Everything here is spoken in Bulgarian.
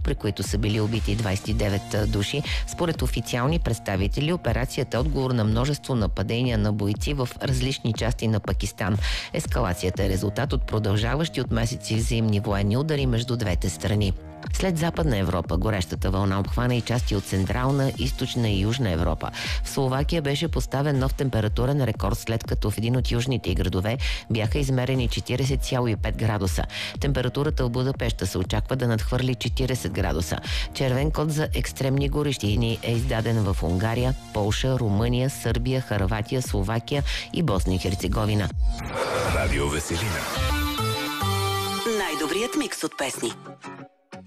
при които са били убити 29 души. Според официални представители, операцията е отговор на множество нападения на бойци в различни части на Пакистан. Ескалацията е резултат от продължаващи от месеци взаимни военни удари между двете страни. След Западна Европа, горещата вълна обхвана и части от Централна, Източна и Южна Европа. В Словакия беше поставен нов температурен рекорд, след като в един от южните градове бяха измерени 40,5 градуса. Температурата в Будапеща се очаква да надхвърли 40 градуса. Червен код за екстремни горещини е издаден в Унгария, Полша, Румъния, Сърбия, Хърватия, Словакия и Босна и Херцеговина. Радио Веселина. Най-добрият микс от песни.